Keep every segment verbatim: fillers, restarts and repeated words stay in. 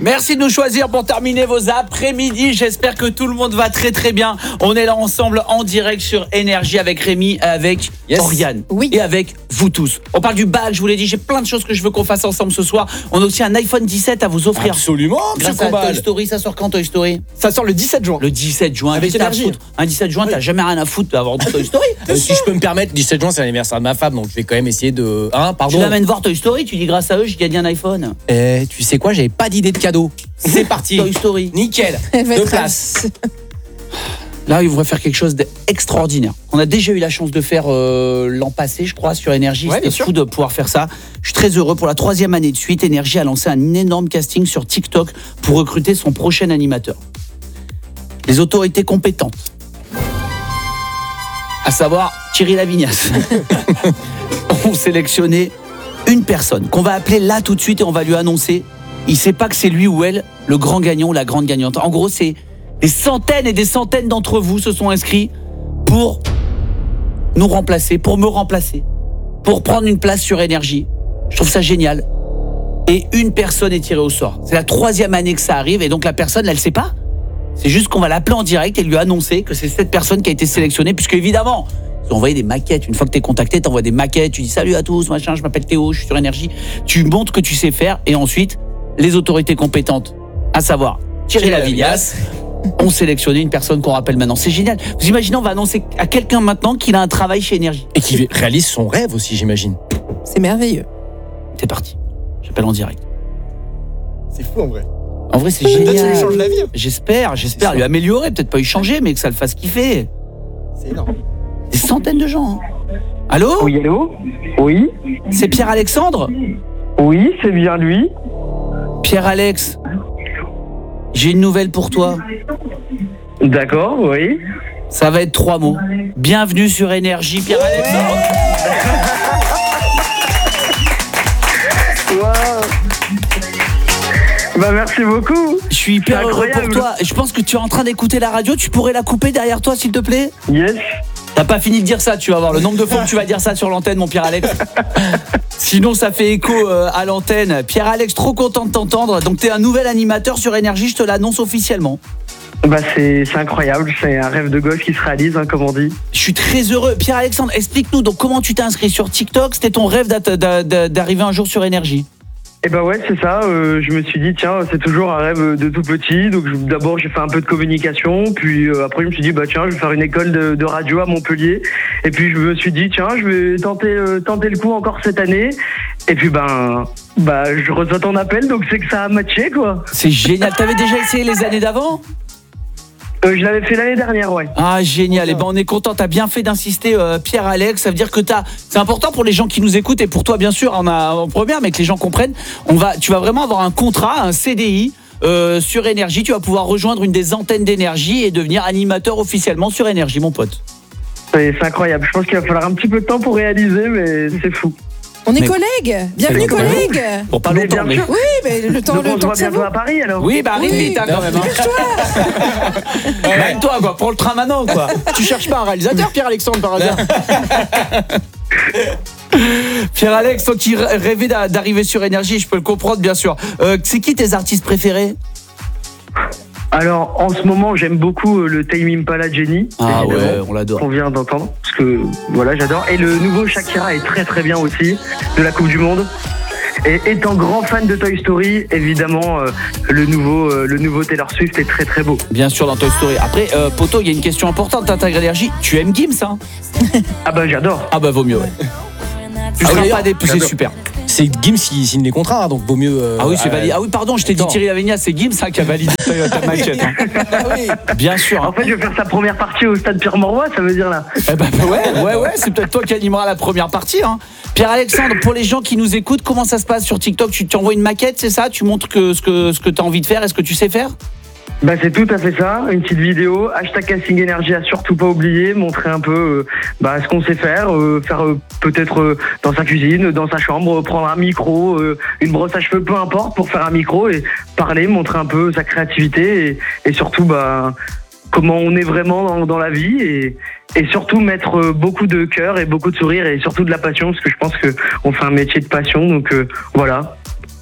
Merci de nous choisir pour terminer vos après-midi. J'espère que tout le monde va très très bien. On est là ensemble en direct sur Énergie avec Rémi, avec yes. Oriane oui. et avec vous tous. On parle du bac, je vous l'ai dit, j'ai plein de choses que je veux qu'on fasse ensemble ce soir. On a aussi un iPhone dix-sept à vous offrir. Absolument, grâce à Toy Story. Ça sort quand Toy Story? Ça sort le dix-sept juin. Le dix-sept juin. Avec Énergie. Un dix-sept juin, oui. T'as jamais rien à foutre d'avoir du Toy Story. euh, si je peux me permettre, dix-sept juin c'est l'anniversaire de ma femme, donc je vais quand même essayer de... Hein, pardon. Tu l'amènes voir Toy Story, tu dis grâce à eux, j'ai gagné un iPhone. Eh, tu sais quoi, j'avais pas d'idée de cadeau. C'est parti. Toy Story. Nickel. Deux places. Là, il devrait faire quelque chose d'extraordinaire. On a déjà eu la chance de faire euh, l'an passé, je crois, sur Énergie. Ouais, C'était fou de pouvoir faire ça. Je suis très heureux. Pour la troisième année de suite, Énergie a lancé un énorme casting sur TikTok pour recruter son prochain animateur. Les autorités compétentes, à savoir Thierry Lavignasse, ont sélectionné une personne qu'on va appeler là tout de suite et on va lui annoncer. Il ne sait pas que c'est lui ou elle le grand gagnant ou la grande gagnante. En gros, c'est des centaines et des centaines d'entre vous se sont inscrits pour nous remplacer, pour me remplacer, pour prendre une place sur Énergie. Je trouve ça génial. Et une personne est tirée au sort. C'est la troisième année que ça arrive et donc la personne, elle ne sait pas. C'est juste qu'on va l'appeler en direct et lui annoncer que c'est cette personne qui a été sélectionnée, puisque évidemment, ils ont envoyé des maquettes. Une fois que tu es contacté, tu envoies des maquettes, tu dis salut à tous, machin, je m'appelle Théo, je suis sur Énergie. Tu montres que tu sais faire et ensuite, les autorités compétentes, à savoir Thierry Lavignasse, ont sélectionné une personne qu'on rappelle maintenant. C'est génial. Vous imaginez, on va annoncer à quelqu'un maintenant qu'il a un travail chez Énergie. Et qui réalise son rêve aussi, j'imagine. C'est merveilleux. C'est parti. J'appelle en direct. C'est fou en vrai. En vrai, c'est Peut-être génial. ça lui change la vie. J'espère, j'espère lui améliorer, peut-être pas lui changer, mais que ça le fasse kiffer. C'est énorme. Des centaines de gens. Hein. Allô ? Oui, allô ? Oui. C'est Pierre-Alexandre ? Oui, c'est bien lui. Pierre-Alex, j'ai une nouvelle pour toi. D'accord, oui. Ça va être trois mots. Bienvenue sur Énergie, Pierre-Alexandre. Wow. Bah merci beaucoup. Je suis hyper heureux pour toi. Je pense que tu es en train d'écouter la radio. Tu pourrais la couper derrière toi, s'il te plaît ? Yes. T'as pas fini de dire ça, tu vas voir le nombre de fois que tu vas dire ça sur l'antenne, mon Pierre-Alex. Sinon, ça fait écho euh, à l'antenne. Pierre-Alex, trop content de t'entendre. Donc, t'es un nouvel animateur sur Énergie, je te l'annonce officiellement. Bah c'est, c'est incroyable, c'est un rêve de gosse qui se réalise, hein, comme on dit. Je suis très heureux. Pierre-Alexandre, explique-nous donc comment tu t'es inscrit sur TikTok. C'était ton rêve d'arriver un jour sur Énergie. Et bah ouais, c'est ça. Euh, je me suis dit, tiens, c'est toujours un rêve de tout petit. Donc je, d'abord, j'ai fait un peu de communication. Puis euh, après, je me suis dit, bah tiens, je vais faire une école de, de radio à Montpellier. Et puis je me suis dit, tiens, je vais tenter, euh, tenter le coup encore cette année. Et puis ben, bah, je reçois ton appel, donc c'est que ça a matché, quoi. C'est génial. T'avais déjà essayé les années d'avant ? Euh, je l'avais fait l'année dernière, ouais. Ah, génial. Et ben, on est content. T'as bien fait d'insister, euh, Pierre-Alex. Ça veut dire que t'as. C'est important pour les gens qui nous écoutent et pour toi, bien sûr, on a en première, mais que les gens comprennent. On va, tu vas vraiment avoir un contrat, un C D I euh, sur Énergie. Tu vas pouvoir rejoindre une des antennes d'Énergie et devenir animateur officiellement sur Énergie, mon pote. C'est, c'est incroyable. Je pense qu'il va falloir un petit peu de temps pour réaliser, mais c'est fou. On est mais... collègues. Bienvenue, collègues. Pour pas mais longtemps, mais... Oui, mais le temps, donc le on se temps voit que ça bientôt vaut. à Paris, alors. Oui, bah arrive Oui. vite, hein, quand même. Hein. Même toi, quoi. Prends le train maintenant, quoi. Tu cherches pas un réalisateur, Pierre-Alexandre, par hasard? Pierre-Alex, toi qui rêvais d'arriver sur Énergie, je peux le comprendre, bien sûr. Euh, c'est qui tes artistes préférés? Alors, en ce moment, j'aime beaucoup euh, le Tame Impala Jenny. Ah évidemment, ouais, on l'adore. qu'on vient d'entendre, parce que, voilà, j'adore. Et le nouveau Shakira est très très bien aussi, de la Coupe du Monde. Et étant grand fan de Toy Story, évidemment, euh, le, nouveau, euh, le nouveau Taylor Swift est très très beau. Bien sûr, dans Toy Story. Après, euh, Poto, il y a une question importante. T'intègres Énergie. Tu aimes Gims, hein? Ah bah j'adore. Ah bah vaut mieux, ouais. Tu Ah seras oui, pas des... C'est j'adore. super. C'est Gims qui signe les contrats, donc vaut mieux. Euh, Ah oui, c'est euh, validé. Ah oui, pardon, je t'ai dit attends. Thierry Lavignasse, c'est Gims hein, qui a validé ta, ta maquette. Hein. Ah oui. Bien sûr. En Hein. fait, je vais faire sa première partie au stade Pierre-Mauroy, ça veut dire là. Eh ben, ouais, ouais, ouais, c'est peut-être toi qui animera la première partie. Hein. Pierre-Alexandre, pour les gens qui nous écoutent, comment ça se passe sur TikTok? Tu t'envoies une maquette, c'est ça? Tu montres que, ce que, ce que tu as envie de faire? Est-ce que tu sais faire? Bah c'est tout à fait ça, une petite vidéo, hashtag casting énergie à surtout pas oublier, montrer un peu euh, bah, ce qu'on sait faire, euh, faire euh, peut-être euh, dans sa cuisine, dans sa chambre, euh, prendre un micro, euh, une brosse à cheveux, peu importe, pour faire un micro et parler, montrer un peu sa créativité et, et surtout bah, comment on est vraiment dans, dans la vie et, et surtout mettre euh, beaucoup de cœur et beaucoup de sourire et surtout de la passion parce que je pense qu'on fait un métier de passion donc euh, voilà. Je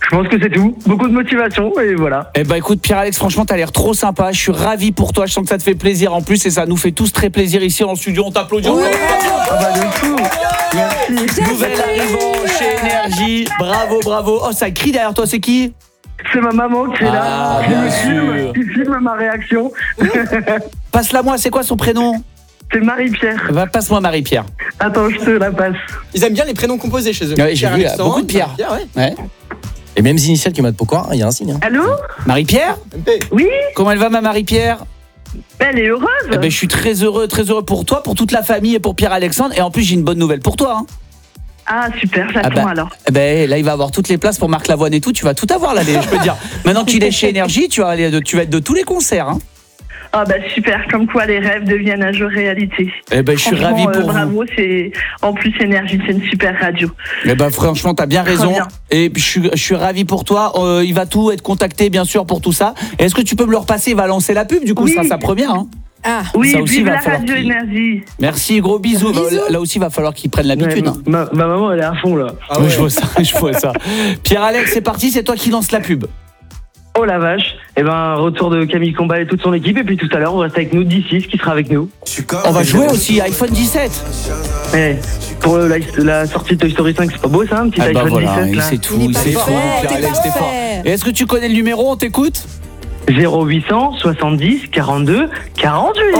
Je pense que c'est tout. Beaucoup de motivation et voilà. Eh ben écoute Pierre-Alex, franchement t'as l'air trop sympa, je suis ravi pour toi, je sens que ça te fait plaisir en plus et ça nous fait tous très plaisir ici en studio, on t'applaudit. Ouais. Ah bah de fou. Merci. Nouvelle arrivant chez Énergie, bravo bravo. Oh ça crie derrière toi, c'est qui? C'est ma maman qui est là, Ah, qui bien me filme, sûr. qui filme ma réaction. Passe-la moi, c'est quoi son prénom? C'est Marie-Pierre. Va, passe-moi Marie-Pierre. Attends, je te la passe. Ils aiment bien les prénoms composés chez eux. Ouais, j'ai vu, il y a Pierre-Alexandre, beaucoup de Pierre. Pierre, ouais. Ouais. Les mêmes initiales que Matt Pokora, il y a un signe. Hein. Allô? Marie-Pierre? M P. Oui? Comment elle va ma Marie-Pierre? Elle est heureuse? Eh ben, je suis très heureux, très heureux pour toi, pour toute la famille et pour Pierre-Alexandre. Et en plus, j'ai une bonne nouvelle pour toi. Hein. Ah super, j'attends Ah bah, alors. Eh ben, là, il va avoir toutes les places pour Marc Lavoine et tout. Tu vas tout avoir là, les- je peux te dire. Maintenant qu'il est chez Énergie, tu vas, aller de, tu vas être de tous les concerts. Hein. Ah bah super, comme quoi les rêves deviennent un jour réalité. Eh ben, je suis Franchement, ravi euh, pour vous. bravo, c'est en plus Énergie, c'est une super radio. Eh ben, franchement, t'as bien Très raison. bien. Et puis, je suis, je suis ravi pour toi. Euh, il va tout être contacté, bien sûr, pour tout ça. Et est-ce que tu peux me le repasser? Il va lancer la pub, du coup, Oui. ce sera sa première. Hein. Ah, Oui, Ça aussi, vive va la falloir radio qu'il- Énergie. Merci, gros bisous. Bisous. Bah, là aussi, il va falloir qu'il prenne l'habitude. Ouais, hein. ma, ma maman elle est à fond là. Ah Ouais, ouais. je vois ça, je vois ça. Pierre-Alex, c'est parti, c'est toi qui lance la pub. Oh la vache. Et ben retour de Camille Combal et toute son équipe. Et puis tout à l'heure on reste avec nous D six qui sera avec nous. On va jouer aussi iPhone dix-sept. Eh, pour la, la sortie de Toy Story cinq, c'est pas beau ça, un petit Ah bah iPhone voilà, dix-sept il là. sait tout, il est il sait parfait, tout. t'es Pierre-Alex, t'es fort. parfait. Et est-ce que tu connais le numéro? On t'écoute? zéro huit cent soixante-dix quarante-deux quarante-huit.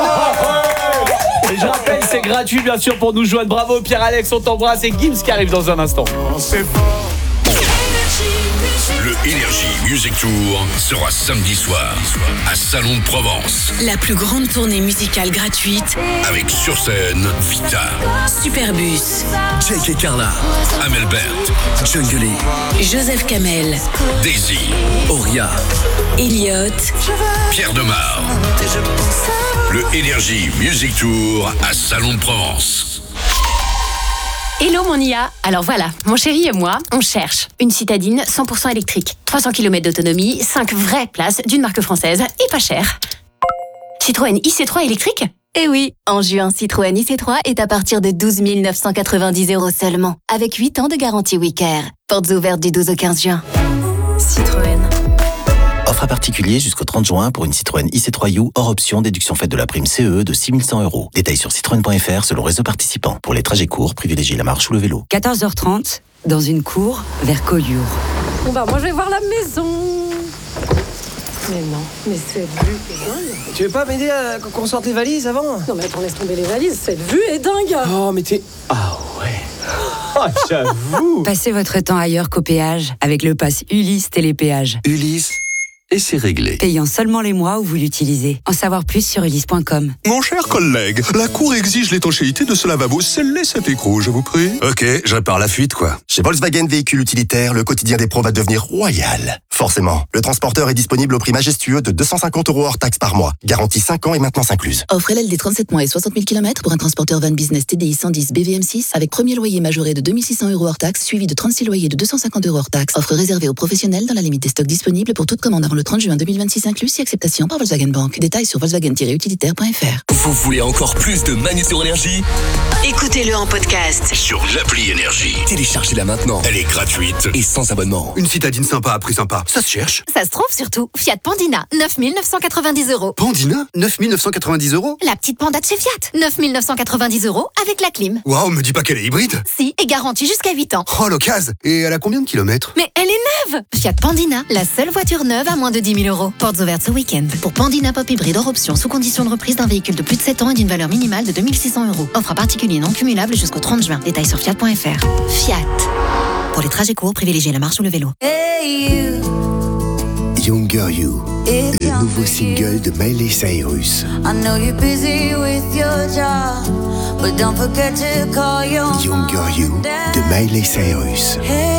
Et je rappelle, c'est gratuit bien sûr pour nous joindre. Bravo Pierre-Alex, on t'embrasse et Gims qui arrive dans un instant. Le Energy Music Tour sera samedi soir à Salon de Provence La plus grande tournée musicale gratuite, avec sur scène Vita, Superbus, Jake et Carla, Amel Bert, Jungle, Joseph Kamel, Daisy, Oria, Elliott, Pierre Demar. Le Energy Music Tour à Salon de Provence. Hello mon I A. Alors voilà, mon chéri et moi, on cherche une citadine cent pour cent électrique, trois cents kilomètres d'autonomie, cinq vraies places d'une marque française et pas cher. Citroën I C trois électrique? Eh oui, en juin, Citroën I C trois est à partir de douze mille neuf cent quatre-vingt-dix euros seulement, avec huit ans de garantie WeCare. Portes ouvertes du douze au quinze juin. Citroën. Offre à particulier jusqu'au trente juin pour une Citroën I C trois U hors option, déduction faite de la prime C E E de six mille cent euros. Détails sur citroën point f r selon réseau participant. Pour les trajets courts, privilégiez la marche ou le vélo. quatorze heures trente, dans une cour vers Collioure. bon bah moi je vais voir la maison. Mais non, mais cette vue est dingue. Tu veux pas m'aider à qu'on sorte les valises avant? Non mais attends, laisse tomber les valises, cette vue est dingue. Oh, mais t'es. Ah ouais. Oh, j'avoue. Passez votre temps ailleurs qu'au péage avec le pass Ulysse Télépéage. Ulysse, et c'est réglé. Payant seulement les mois où vous l'utilisez. En savoir plus sur ulysse point com. Mon cher collègue, la Cour exige l'étanchéité de ce lavabo. Scellez cet écrou, je vous prie. Ok, je répare la fuite, quoi. Chez Volkswagen Véhicules Utilitaires, le quotidien des pros va devenir royal. Forcément, le transporteur est disponible au prix majestueux de deux cent cinquante euros hors taxe par mois. Garantie cinq ans et maintenance incluse. Offre L L D trente-sept mois et soixante mille kilomètres pour un transporteur van business T D I cent dix B V M six avec premier loyer majoré de deux mille six cents euros hors taxe, suivi de trente-six loyers de deux cent cinquante euros hors taxe. Offre réservée aux professionnels dans la limite des stocks disponibles pour toute commande avant le trente juin deux mille vingt-six inclus, si acceptation par Volkswagen Bank. Détails sur volkswagen tiret utilitaire point f r. Vous voulez encore plus de Manu sur Énergie? Écoutez-le en podcast. Sur l'appli Énergie. Téléchargez-la maintenant. Elle est gratuite. Et sans abonnement. Une citadine sympa à prix sympa. Ça se cherche. Ça se trouve surtout. Fiat Pandina, neuf mille neuf cent quatre-vingt-dix euros. Pandina, neuf mille neuf cent quatre-vingt-dix euros. La petite panda de chez Fiat, neuf mille neuf cent quatre-vingt-dix euros avec la clim. Waouh, me dis pas qu'elle est hybride. Si, et garantie jusqu'à huit ans. Oh, l'occasion. Et elle a combien de kilomètres? Mais elle est neuve! Fiat Pandina, la seule voiture neuve à moins de dix mille euros. Portes ouvertes ce week-end. Pour Pandina Pop Hybride hors option, sous condition de reprise d'un véhicule de plus de sept ans et d'une valeur minimale de deux mille six cents euros. Offre à particulier non cumulable jusqu'au trente juin. Détails sur fiat point f r. Fiat. Pour les trajets courts, privilégiez la marche ou le vélo. Younger You, le nouveau single de Miley Cyrus. Younger You de Miley Cyrus.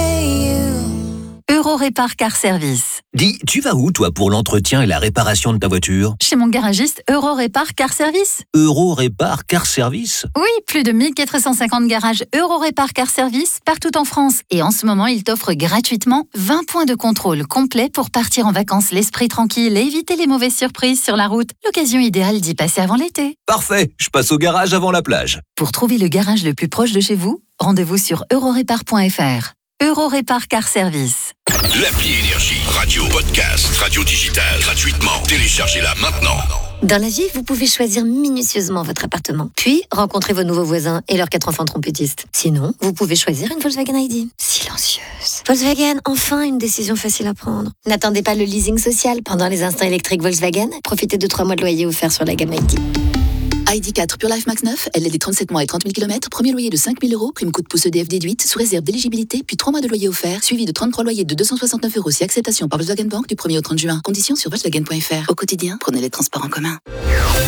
Eurorépar Car Service. Dis, tu vas où toi pour l'entretien et la réparation de ta voiture? Chez mon garagiste Eurorépar Car Service. Euro Répar Car Service? Oui, plus de mille quatre cent cinquante garages Eurorépar Car Service partout en France. Et en ce moment, il t'offre gratuitement vingt points de contrôle complets pour partir en vacances l'esprit tranquille et éviter les mauvaises surprises sur la route. L'occasion idéale d'y passer avant l'été. Parfait, je passe au garage avant la plage. Pour trouver le garage le plus proche de chez vous, rendez-vous sur eurorépar point f r. Euro Répar Car Service. L'appli Énergie, radio, podcast, radio digitale, gratuitement. Téléchargez-la maintenant. Dans la vie, vous pouvez choisir minutieusement votre appartement, puis rencontrer vos nouveaux voisins et leurs quatre enfants trompettistes. Sinon, vous pouvez choisir une Volkswagen I D. Silencieuse. Volkswagen, enfin une décision facile à prendre. N'attendez pas le leasing social pendant les instants électriques Volkswagen. Profitez de trois mois de loyer offerts sur la gamme I D. I D quatre Pure Life Max neuf, L L D trente-sept mois et trente mille kilomètres, premier loyer de cinq mille euros, prime coup de pouce E D F déduite, sous réserve d'éligibilité, puis trois mois de loyer offert, suivi de trente-trois loyers de deux cent soixante-neuf euros si acceptation par Volkswagen Bank du premier au trente juin. Conditions sur Volkswagen point F R. Au quotidien, prenez les transports en commun.